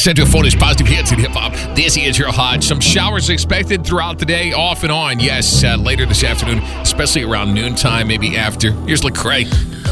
Set to a full positive hits in hip-hop. This is your hot. Some showers expected throughout the day, off and on. Yes, later this afternoon, especially around noontime, maybe after. Here's Lecrae.